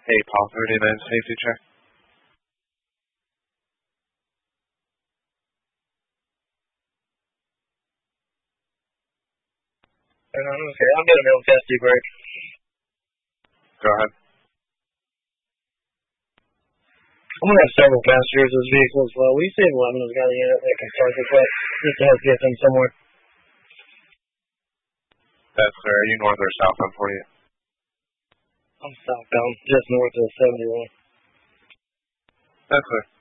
Hey, Paul, 39 safety check. Okay, I'm going to be able to test you break. Go ahead. I'm going to have several passengers in this vehicle as well. We see 11 has got a unit that can start this way, just to help get them somewhere. That's fair. Are you north or south on 48? I'm southbound, just north of 71. That's fair.